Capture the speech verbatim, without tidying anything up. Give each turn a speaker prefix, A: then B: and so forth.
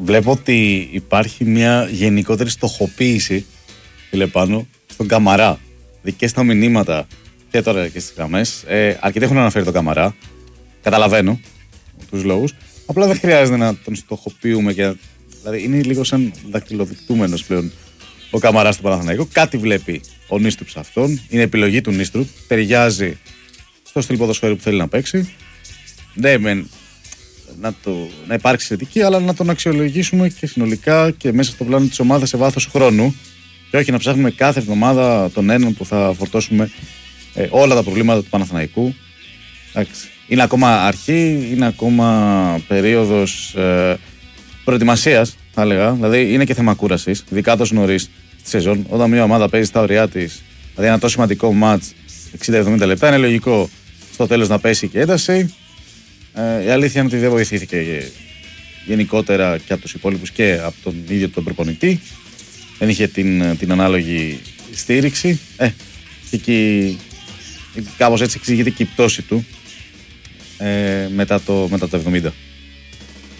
A: βλέπω ότι υπάρχει μια γενικότερη στοχοποίηση, φίλε Πάνο, στον Καμαρά. Δικέ στα μηνύματα και τώρα και στις γραμμές. Ε, αρκετοί έχουν αναφέρει τον Καμαρά. Καταλαβαίνω τους λόγους. Απλά δεν χρειάζεται να τον στοχοποιούμε. Και, δηλαδή είναι λίγο σαν δακτυλοδεικτούμενος πλέον ο Καμαράς του Παναθηναϊκού. Κάτι βλέπει ο Νίστρου σε αυτόν. Είναι επιλογή του Νίστρου. Ταιριάζει στο στυλ ποδοσφαίρου που θέλει να παίξει. Ναι, μεν, να, το, να υπάρξει θετική, αλλά να τον αξιολογήσουμε και συνολικά και μέσα στο πλάνο της ομάδας σε βάθος χρόνου. Και όχι να ψάχνουμε κάθε εβδομάδα τον έναν που θα φορτώσουμε ε, όλα τα προβλήματα του Παναθηναϊκού. Εντάξει. Είναι ακόμα αρχή, είναι ακόμα περίοδος ε, προετοιμασίας, θα έλεγα. Δηλαδή είναι και θέμα κούρασης, ειδικά τόσο νωρίς στη σεζόν. Όταν μια ομάδα παίζει στα ωριά της, δηλαδή ένα τόσο σημαντικό μάτς εξήντα με εβδομήντα λεπτά, είναι λογικό στο τέλος να πέσει και ένταση. Ε, η αλήθεια είναι ότι δεν βοηθήθηκε γενικότερα και από τους υπόλοιπους και από τον ίδιο τον προπονητή. Δεν είχε την, την ανάλογη στήριξη. Ε, και εκεί κάπως έτσι εξηγείται και η πτώση του ε, μετά, το, μετά το εβδομήντα.